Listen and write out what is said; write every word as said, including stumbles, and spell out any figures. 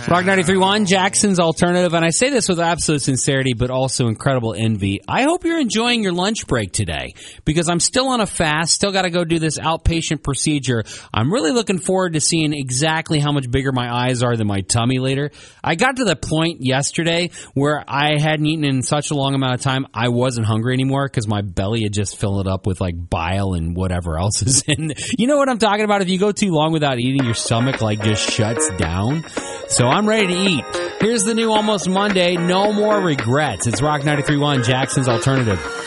Rock ninety-three point one, Jackson's Alternative, and I say this with absolute sincerity, but also incredible envy. I hope you're enjoying your lunch break today, because I'm still on a fast, still got to go do this outpatient procedure. I'm really looking forward to seeing exactly how much bigger my eyes are than my tummy later. I got to the point yesterday where I hadn't eaten in such a long amount of time, I wasn't hungry anymore, because my belly had just filled up with like bile and whatever else is in. You know what I'm talking about? If you go too long without eating, your stomach like just shuts down. So I'm ready to eat. Here's the new Almost Monday. No more regrets. It's Rock ninety-three point one, Jackson's Alternative.